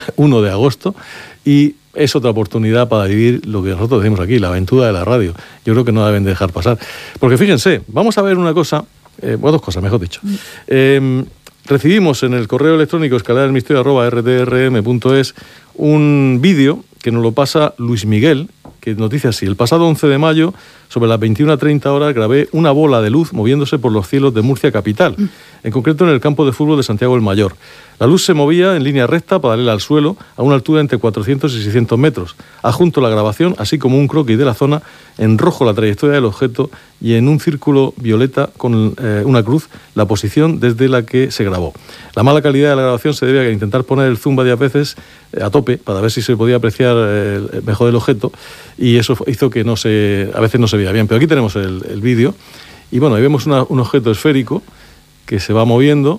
1 de agosto, y es otra oportunidad para vivir lo que nosotros decimos aquí, la aventura de la radio. Yo creo que no deben dejar pasar. Porque fíjense, vamos a ver una cosa, dos cosas, mejor dicho. Recibimos en el correo electrónico escaleadelmisterio@rtrm.es un vídeo que nos lo pasa Luis Miguel, que nos dice así: el pasado 11 de mayo, sobre las 21:30 horas, grabé una bola de luz moviéndose por los cielos de Murcia capital, en concreto en el campo de fútbol de Santiago el Mayor. La luz se movía en línea recta, paralela al suelo, a una altura entre 400 y 600 metros. Adjunto la grabación, así como un croquis de la zona, en rojo la trayectoria del objeto y en un círculo violeta con una cruz la posición desde la que se grabó. La mala calidad de la grabación se debe a intentar poner el zoom varias veces a tope para ver si se podía apreciar mejor el objeto, y eso hizo que a veces no se veía bien. Pero aquí tenemos el vídeo y bueno, ahí vemos un objeto esférico que se va moviendo.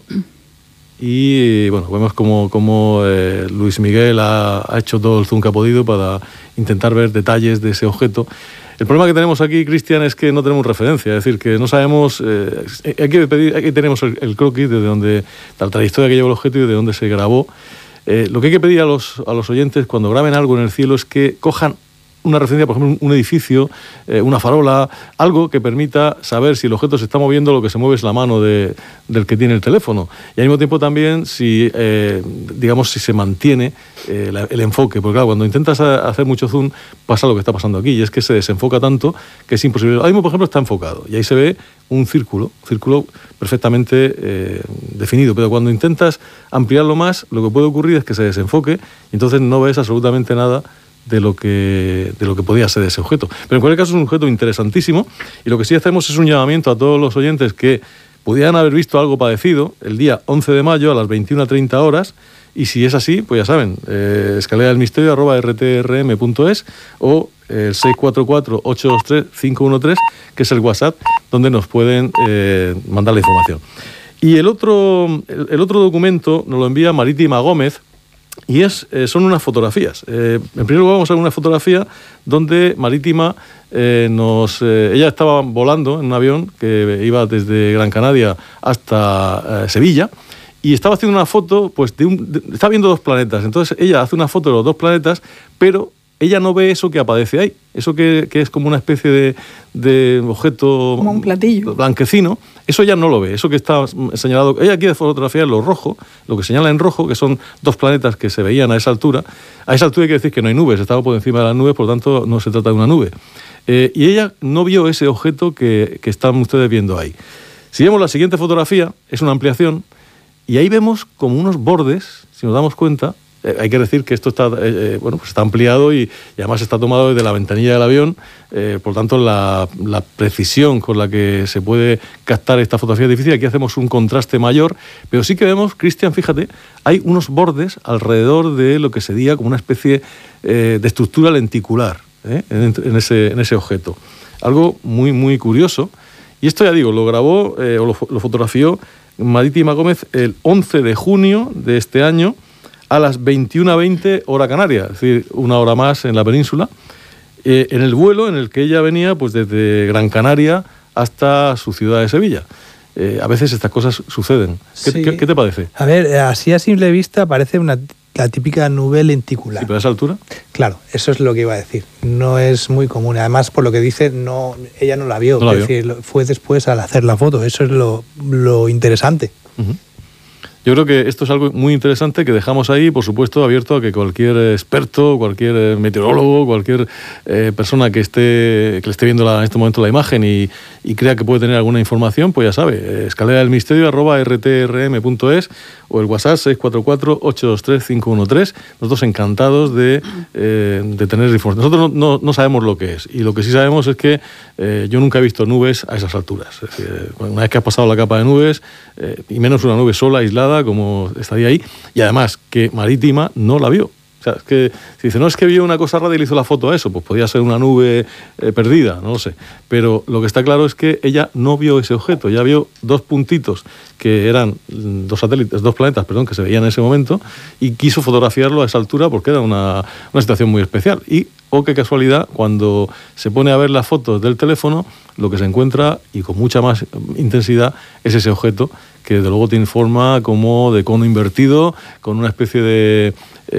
Y bueno, vemos como Luis Miguel ha hecho todo el zoom que ha podido para intentar ver detalles de ese objeto. El problema que tenemos aquí, Cristian, es que no tenemos referencia, es decir, que no sabemos. Aquí tenemos el croquis de donde la trayectoria que lleva el objeto y de dónde se grabó. Lo que hay que pedir a los oyentes cuando graben algo en el cielo es que cojan una referencia, por ejemplo, un edificio, una farola, algo que permita saber si el objeto se está moviendo, lo que se mueve es la mano del que tiene el teléfono. Y al mismo tiempo también si se mantiene el enfoque. Porque claro, cuando intentas hacer mucho zoom, pasa lo que está pasando aquí, y es que se desenfoca tanto que es imposible. Ahora mismo, por ejemplo, está enfocado, y ahí se ve un círculo perfectamente definido. Pero cuando intentas ampliarlo más, lo que puede ocurrir es que se desenfoque, y entonces no ves absolutamente nada de lo que podía ser ese objeto. Pero en cualquier caso es un objeto interesantísimo, y lo que sí hacemos es un llamamiento a todos los oyentes que pudieran haber visto algo parecido el día 11 de mayo a las 21:30 horas, y si es así, pues ya saben, escaleadelmisterio@rtrm.es o el 644-823-513, que es el WhatsApp donde nos pueden mandar la información. Y el otro documento nos lo envía Marítima Gómez, y son unas fotografías. En primer lugar vamos a ver una fotografía donde Marítima ella estaba volando en un avión que iba desde Gran Canaria hasta Sevilla, y estaba haciendo una foto, pues estaba viendo dos planetas. Entonces ella hace una foto de los dos planetas, pero ella no ve eso que aparece ahí, eso que es como una especie de objeto, como un platillo blanquecino. Eso ella no lo ve, eso que está señalado. Ella quiere fotografiar lo rojo, lo que señala en rojo, que son dos planetas que se veían a esa altura. A esa altura hay que decir que no hay nubes, estaba por encima de las nubes, por lo tanto no se trata de una nube. Y ella no vio ese objeto que están ustedes viendo ahí. Si vemos la siguiente fotografía, es una ampliación, y ahí vemos como unos bordes, si nos damos cuenta. Hay que decir que esto está, pues está ampliado y además está tomado desde la ventanilla del avión, por tanto la precisión con la que se puede captar esta fotografía es difícil. Aquí hacemos un contraste mayor, pero sí que vemos, Cristian, fíjate, hay unos bordes alrededor de lo que sería como una especie de estructura lenticular en ese objeto. Algo muy, muy curioso. Y esto, ya digo, lo grabó o lo fotografió Marítima Gómez el 11 de junio de este año, a las 21:20 hora canaria, es decir, una hora más en la península, en el vuelo en el que ella venía pues desde Gran Canaria hasta su ciudad de Sevilla. A veces estas cosas suceden. ¿Qué te parece? A ver, así a simple vista parece la típica nube lenticular. ¿Y por esa altura? Claro, eso es lo que iba a decir. No es muy común. Además, por lo que dice, ella no la vio. Es decir, fue después al hacer la foto. Eso es lo interesante. Uh-huh. Yo creo que esto es algo muy interesante que dejamos ahí, por supuesto, abierto a que cualquier experto, cualquier meteorólogo, cualquier persona que le esté viendo en este momento la imagen y crea que puede tener alguna información, pues ya sabe, escaleadelmisterio@rtrm.es o el WhatsApp 644-823-513. Nosotros encantados de tener información. Nosotros no sabemos lo que es, y lo que sí sabemos es que yo nunca he visto nubes a esas alturas. Es decir, una vez que has pasado la capa de nubes, y menos una nube sola, aislada, como estaría ahí, y además que Marítima no la vio. O sea, es que si dice, no, es que vio una cosa rara y le hizo la foto a eso, pues podía ser una nube perdida, no lo sé. Pero lo que está claro es que ella no vio ese objeto, ella vio dos puntitos que eran dos planetas, que se veían en ese momento, y quiso fotografiarlo a esa altura porque era una situación muy especial. Y, qué casualidad, cuando se pone a ver las fotos del teléfono, lo que se encuentra, y con mucha más intensidad, es ese objeto que desde luego tiene forma como de cono invertido, con una especie de